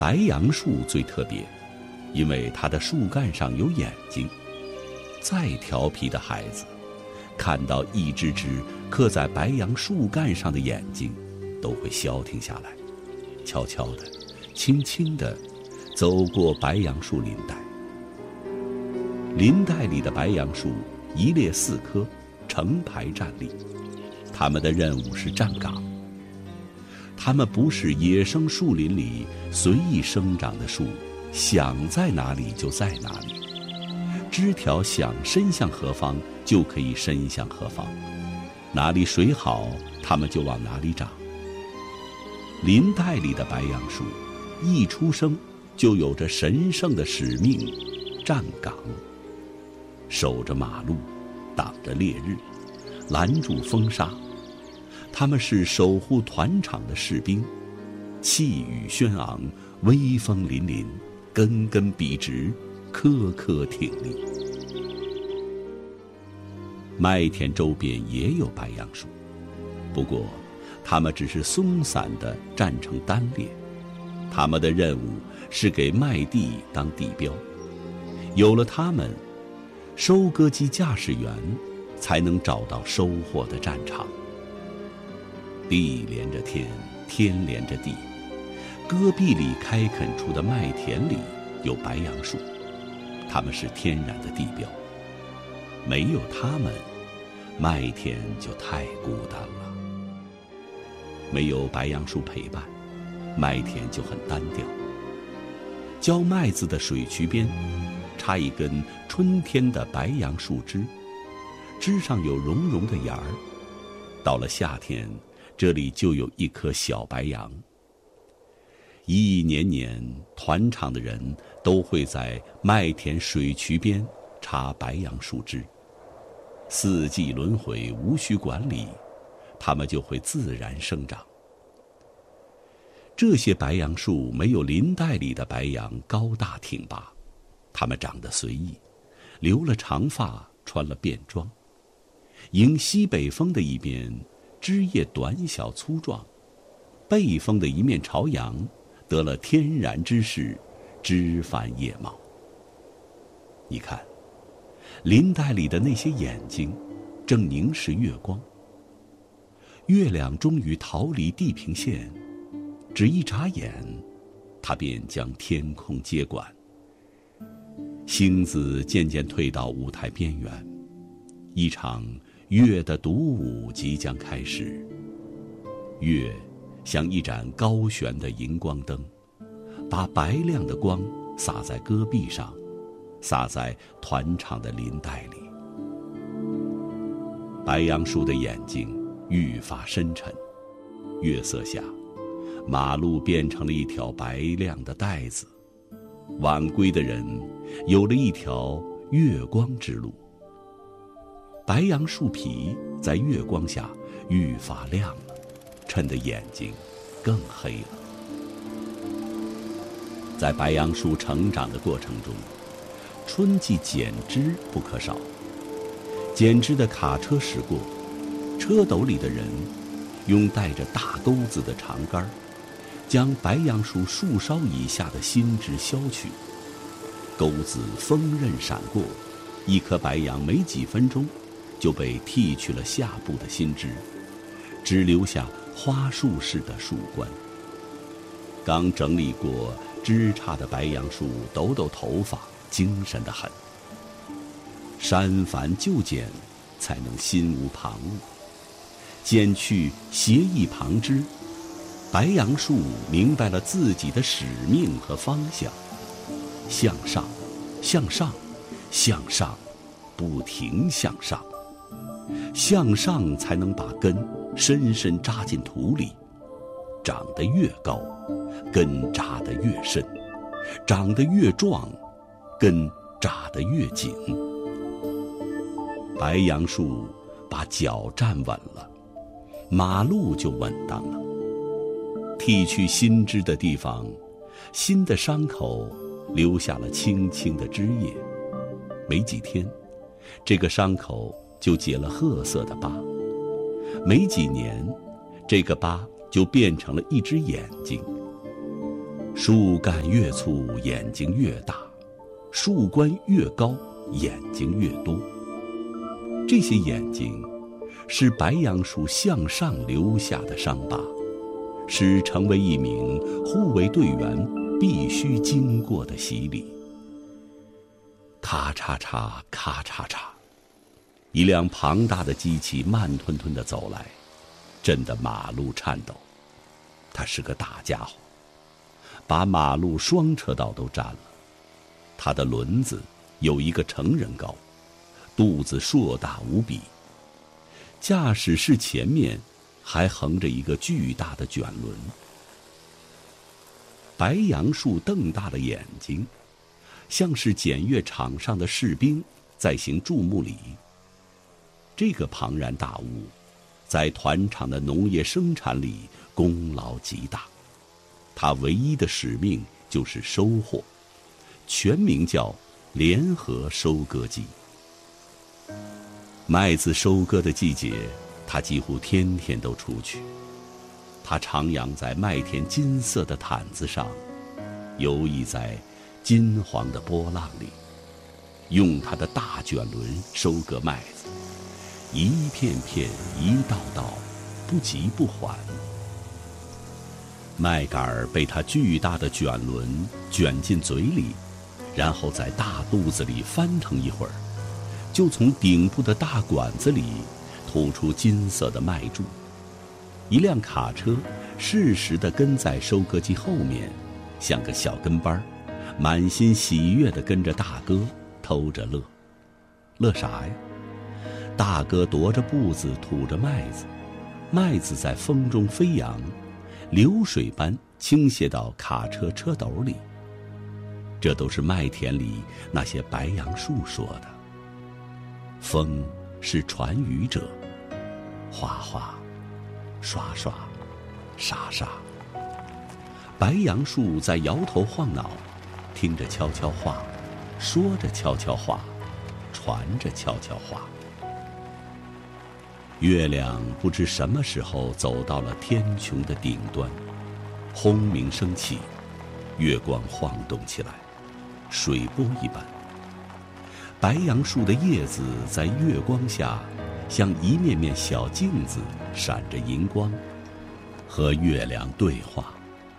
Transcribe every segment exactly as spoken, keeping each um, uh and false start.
白杨树最特别，因为它的树干上有眼睛。再调皮的孩子，看到一只只刻在白杨树干上的眼睛，都会消停下来，悄悄地、轻轻地走过白杨树林带。林带里的白杨树一列四棵，成排站立，它们的任务是站岗。它们不是野生树林里随意生长的树，想在哪里就在哪里，枝条想伸向何方就可以伸向何方，哪里水好，它们就往哪里长。林带里的白杨树，一出生就有着神圣的使命，站岗，守着马路，挡着烈日，拦住风沙。他们是守护团场的士兵，气宇轩昂，威风凛凛，根根笔直，颗颗挺立。麦田周边也有白杨树，不过它们只是松散地站成单列，它们的任务是给麦地当地标。有了它们，收割机驾驶员才能找到收获的战场。地连着天，天连着地，戈壁里开垦出的麦田里有白杨树，它们是天然的地标。没有它们，麦田就太孤单了。没有白杨树陪伴，麦田就很单调。浇麦子的水渠边插一根春天的白杨树枝，枝上有绒绒的芽儿。到了夏天，这里就有一棵小白杨。一一年年，团场的人都会在麦田水渠边插白杨树枝，四季轮回，无需管理，它们就会自然生长。这些白杨树没有林带里的白杨高大挺拔，它们长得随意，留了长发，穿了便装。迎西北风的一边，枝叶短小粗壮，背风的一面朝阳，得了天然之势，枝繁叶茂。你看，林带里的那些眼睛正凝视月光。月亮终于逃离地平线，只一眨眼，它便将天空接管。星子渐渐退到舞台边缘，一场月的独舞即将开始。月像一盏高悬的荧光灯，把白亮的光洒在戈壁上，洒在团场的林带里。白杨树的眼睛愈发深沉，月色下，马路变成了一条白亮的带子，晚归的人有了一条月光之路。白杨树皮在月光下愈发亮了，衬得眼睛更黑了。在白杨树成长的过程中，春季剪枝不可少。剪枝的卡车驶过，车斗里的人用带着大钩子的长杆，将白杨树树梢以下的新枝削去。钩子锋刃闪过，一棵白杨没几分钟就被剃去了下部的新枝，只留下花束似的树冠。刚整理过枝杈的白杨树抖抖头发，精神得很。删繁就简，才能心无旁骛。剪去斜翼旁枝，白杨树明白了自己的使命和方向，向上，向上，向上，不停向上。向上才能把根深深扎进土里，长得越高，根扎得越深，长得越壮，根扎得越紧。白杨树把脚站稳了，马路就稳当了。剃去新枝的地方，新的伤口留下了青青的枝叶。没几天，这个伤口就结了褐色的疤。没几年，这个疤就变成了一只眼睛。 树干越粗，眼睛越大；树冠越高，眼睛越多。这些眼睛，是白杨树向上留下的伤疤，是成为一名护卫队员必须经过的洗礼。咔嚓嚓，咔嚓嚓，一辆庞大的机器慢吞吞地走来，震得马路颤抖。它是个大家伙，把马路双车道都占了。它的轮子有一个成人高，肚子硕大无比。驾驶室前面还横着一个巨大的卷轮。白杨树瞪大了眼睛，像是检阅场上的士兵在行注目礼。这个庞然大物，在团场的农业生产里功劳极大。它唯一的使命就是收获，全名叫联合收割机。麦子收割的季节，它几乎天天都出去。它徜徉在麦田金色的毯子上，游弋在金黄的波浪里，用它的大卷轮收割麦子，一片片，一道道，不急不缓。麦秆儿被它巨大的卷轮卷进嘴里，然后在大肚子里翻腾一会儿，就从顶部的大管子里吐出金色的麦柱。一辆卡车适时地跟在收割机后面，像个小跟班，满心喜悦地跟着大哥偷着乐。乐啥呀？大哥踱着步子吐着麦子，麦子在风中飞扬，流水般倾泻到卡车车斗里。这都是麦田里那些白杨树说的。风是传语者，哗哗，刷刷，沙沙。白杨树在摇头晃脑，听着悄悄话，说着悄悄话，传着悄悄话。月亮不知什么时候走到了天穹的顶端，轰鸣升起，月光晃动起来，水波一般。白杨树的叶子在月光下，像一面面小镜子，闪着银光，和月亮对话。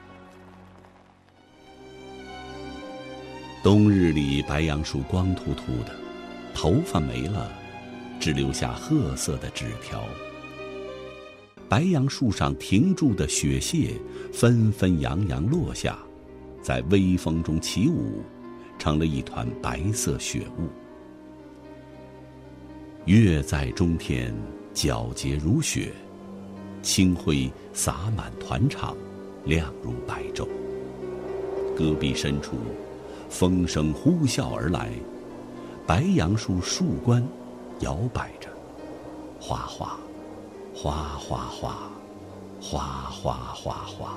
冬日里，白杨树光秃秃的，头发没了，只留下褐色的纸条。白杨树上停住的雪屑纷纷扬扬落下，在微风中起舞，成了一团白色雪雾。月在中天，皎洁如雪，清辉洒满团场，亮如白昼。戈壁深处，风声呼啸而来，白杨树树冠摇摆着，哗哗，哗哗哗，哗哗哗哗。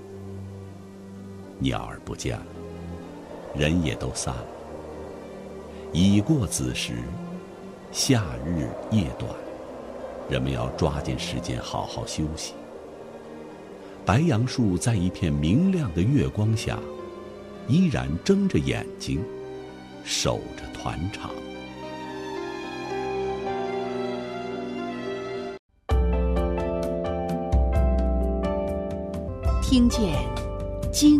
鸟儿不见了，人也都散了。已过子时，夏日夜短，人们要抓紧时间好好休息。白杨树在一片明亮的月光下，依然睁着眼睛，守着团场。 听见